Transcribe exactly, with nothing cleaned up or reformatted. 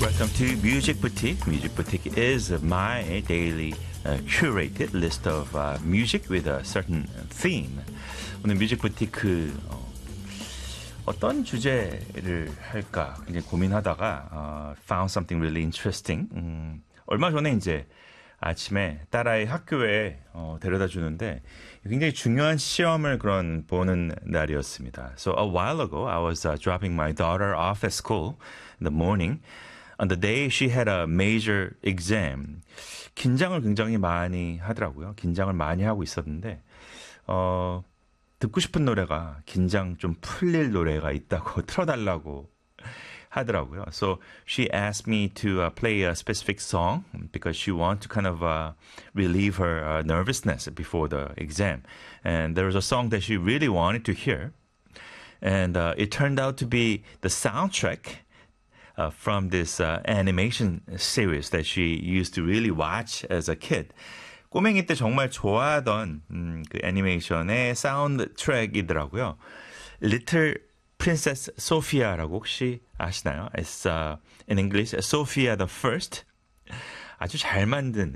Welcome to Music Boutique. Music Boutique is my daily uh, curated list of uh, music with a certain theme. 오늘 뮤직 부티크 어, 어떤 주제를 할까 굉장히 고민하다가 어, found something really interesting. 음, 얼마 전에 이제 아침에 딸아이 학교에 어, 데려다 주는데 굉장히 중요한 시험을 그런 보는 날이었습니다. So a while ago, I was uh, dropping my daughter off at school in the morning. On the day she had a major exam, 긴장을 굉장히 많이 하더라고요. 긴장을 많이 하고 있었는데 어, 듣고 싶은 노래가 긴장 좀 풀릴 노래가 있다고 틀어달라고 하더라고요. So she asked me to uh, play a specific song because she wanted to kind of uh, relieve her uh, nervousness before the exam. And there was a song that she really wanted to hear. And uh, it turned out to be the soundtrack Uh, from this uh, animation series that she used to really watch as a kid. 꼬맹이 때 정말 좋아하던 음, 그 애니메이션의 사운드 트랙이더라고요. Little Princess Sophia라고 혹시 아시나요? It's uh, in English Sophia the First. 아주 잘 만든